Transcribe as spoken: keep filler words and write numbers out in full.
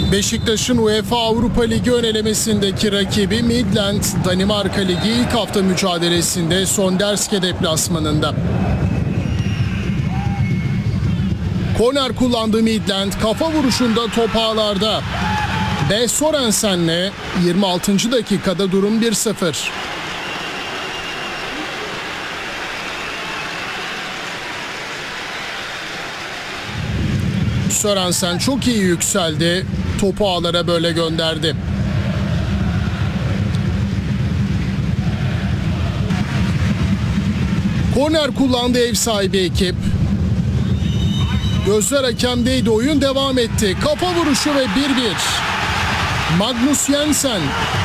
Beşiktaş'ın UEFA Avrupa Ligi ön elemesindeki rakibi Midland, Danimarka Ligi ilk hafta mücadelesinde Sonderske deplasmanında. Korner kullandığı Midland kafa vuruşunda top ağlarda. B. Sorensen'le yirmi altıncı dakikada durum bir sıfır. Sorensen çok iyi yükseldi. Topu ağlara böyle gönderdi. Korner kullandı ev sahibi ekip. Gözler hakemdeydi, oyun devam etti. Kafa vuruşu ve bir bir. Magnus Jensen